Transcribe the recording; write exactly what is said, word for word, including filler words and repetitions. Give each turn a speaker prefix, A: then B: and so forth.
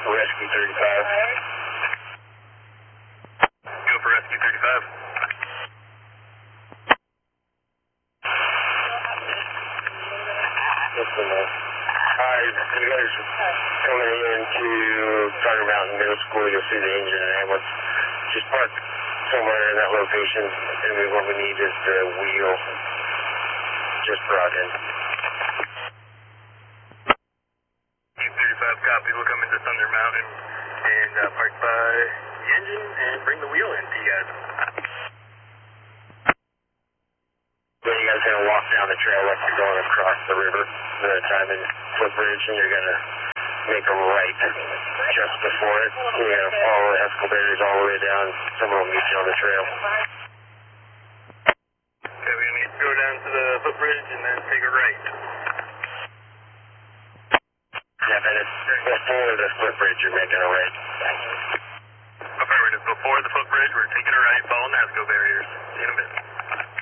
A: Rescue thirty-five.
B: Go for Rescue thirty-five.
A: Listen, uh, hi, you guys coming into Carter Mountain Middle School, you'll see the engine and ambulance. Just park somewhere in that location, and we, what we need is the wheel just brought in.
B: thirty-five copy, we'll come into Thunder Mountain and uh, park by the engine and bring the wheel in to you guys.
A: Then you guys are going to walk down the trail like you're going across the river the time in footbridge, and you're going to make a right just before it. You're going to follow the escalators all the way down. Some of them meet you on the trail.
B: Okay, we're going to go down to the footbridge and then take a right.
A: Yeah, but it's before the footbridge, you're making a right.
B: Okay, we're just before the footbridge, we're taking a right, following the escalator.